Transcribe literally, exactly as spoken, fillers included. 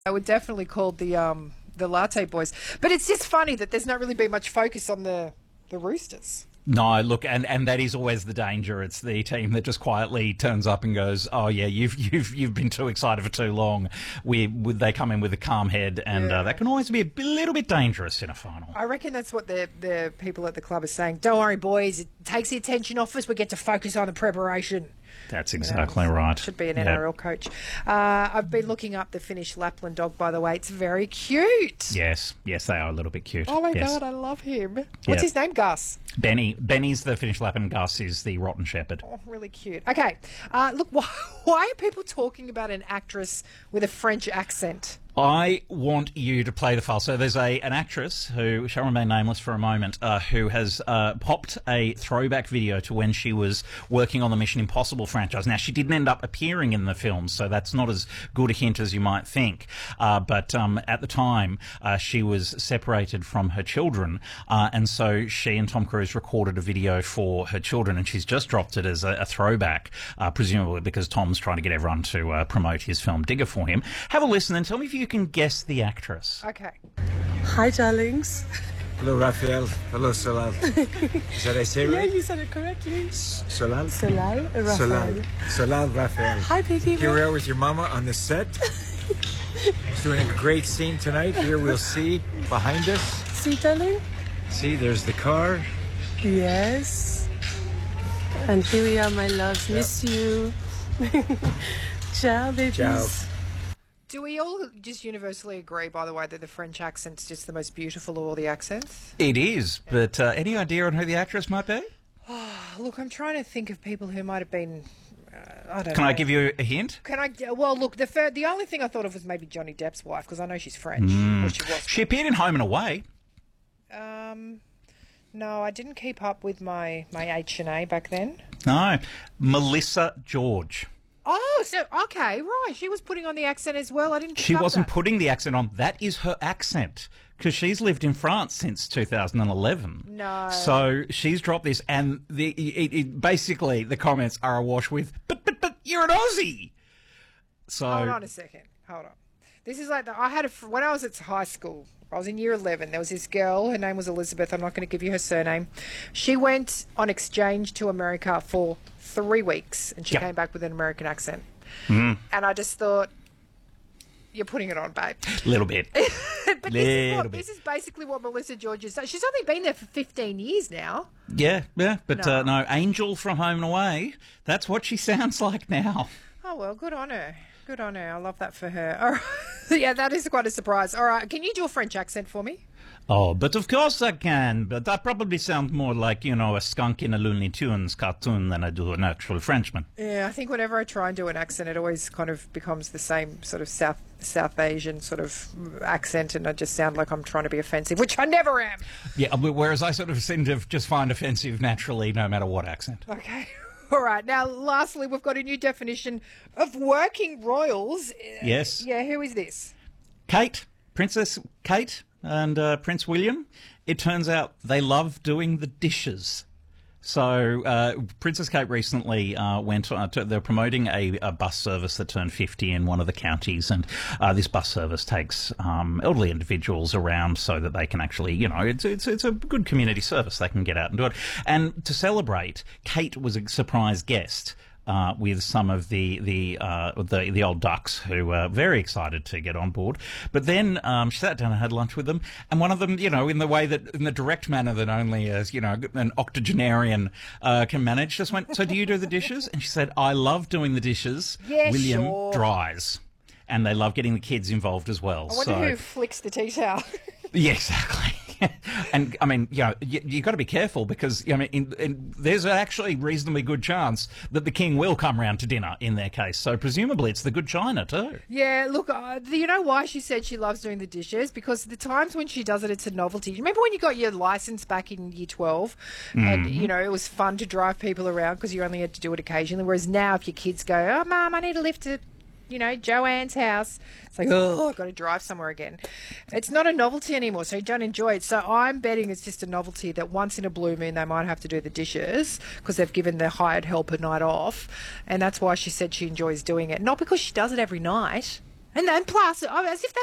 I would definitely call the um the Latte Boys. But it's just funny that there's not really been much focus on the the Roosters. No, look, and, and that is always the danger. It's the team that just quietly turns up and goes, "Oh yeah, you've you've you've been too excited for too long." We, we they come in with a calm head, and Yeah. uh, that can always be a b- little bit dangerous in a final. I reckon that's what the the people at the club are saying. Don't worry, boys. It takes the attention off us. We get to focus on the preparation. That's exactly right. Should be an Yeah. N R L coach. Uh, I've been looking up the Finnish Lapland dog, by the way. It's very cute. Yes, yes, they are a little bit cute. Oh, my yes. God, I love him. What's Yeah. his name, Gus? Benny, Benny's the Finnish Lap, and Gus is the Rotten Shepherd. Oh, really cute. Okay, uh, look, why, why are people talking about an actress with a French accent? I want you to play the file. So there's a an actress who shall remain nameless for a moment, uh, who has uh, popped a throwback video to when she was working on the Mission Impossible franchise. Now, she didn't end up appearing in the film, so that's not as good a hint as you might think. Uh, but um, at the time, uh, she was separated from her children, uh, and so she and Tom Cruise recorded a video for her children, and she's just dropped it as a, a throwback, uh, presumably because Tom's trying to get everyone to uh, promote his film Digger for him. Have a listen and tell me if you can guess the actress. Okay. Hi, darlings. Hello, Raphael. Hello, Solal. Did I say Yeah, right? you said it correctly. Solal? Solal, Raphael. Solal. Solal, Raphael. Hi, baby. Here we are with your mama on the set. She's doing a great scene tonight. Here we'll see behind us. See, darling? See, there's the car. Yes. And here we are, my loves. Miss you. Ciao, babies. Ciao. Do we all just universally agree, by the way, that the French accent's just the most beautiful of all the accents? It is, but uh, any idea on who the actress might be? Look, I'm trying to think of people who might have been. Uh, I don't know. Can I give you a hint? Can I? Well, look, the fir- the only thing I thought of was maybe Johnny Depp's wife, because I know she's French. Or she was. She appeared in Home and Away. Um, no, I didn't keep up with my my H and A back then. No, Melissa George. Oh, so okay, right. She was putting on the accent as well. I didn't. pick She up wasn't that. putting the accent on. That is her accent because she's lived in France since two thousand eleven. No. So she's dropped this, and the it, it, basically the comments are awash with, "But but but you're an Aussie." So Hold on a second. Hold on. This is like the, I had a fr- when I was at high school. I was in year eleven. There was this girl. Her name was Elizabeth. I'm not going to give you her surname. She went on exchange to America for three weeks, and she Yep. came back with an American accent. And I just thought, you're putting it on, babe. a little bit. but this is, Little what, bit. this is basically what Melissa George is. She's only been there for fifteen years now. Yeah, yeah, but No. Uh, no, Angel from Home and Away. That's what she sounds like now. Oh, well, good on her. Good on her. I love that for her. All right. Yeah, that is quite a surprise. All right. Can you do a French accent for me? Oh, but of course I can. But I probably sound more like, you know, a skunk in a Looney Tunes cartoon than I do an actual Frenchman. Yeah, I think whenever I try and do an accent, it always kind of becomes the same sort of South South Asian sort of accent, and I just sound like I'm trying to be offensive, which I never am. Yeah, whereas I sort of seem to just find offensive naturally no matter what accent. Okay. All right. Now, lastly, we've got a new definition of working royals. Yes. Yeah, who is this? Kate, Princess Kate and uh, Prince William, it turns out they love doing the dishes. So uh, Princess Kate recently uh, went on, to, they're promoting a, a bus service that turned fifty in one of the counties, and uh, this bus service takes um, elderly individuals around so that they can actually, you know, it's, it's, it's a good community service. They can get out and do it. And to celebrate, Kate was a surprise guest. Uh, with some of the the, uh, the the old ducks who were very excited to get on board, but then um, she sat down and had lunch with them, and one of them, you know, in the way that in the direct manner that only as you know an octogenarian uh, can manage, just went, "So do you do the dishes?" And she said, "I love doing the dishes. Yeah, William sure. dries." And they love getting the kids involved as well. I wonder so, who flicks the tea towel. yeah, exactly. And I mean, you know, you, you got to be careful because I mean, in, in, there's actually reasonably good chance that the king will come round to dinner in their case. So presumably, it's the good china too. Yeah, look, uh, you know why she said she loves doing the dishes? Because the times when she does it, it's a novelty. Remember when you got your license back in year twelve, and you know it was fun to drive people around because you only had to do it occasionally. Whereas now, if your kids go, "Oh, Mum, I need a lift to, you know, Joanne's house," it's like, oh, I've got to drive somewhere again. It's not a novelty anymore, so you don't enjoy it. So I'm betting it's just a novelty that once in a blue moon they might have to do the dishes because they've given their hired help a night off, and that's why she said she enjoys doing it. Not because she does it every night. And then plus, oh, as if that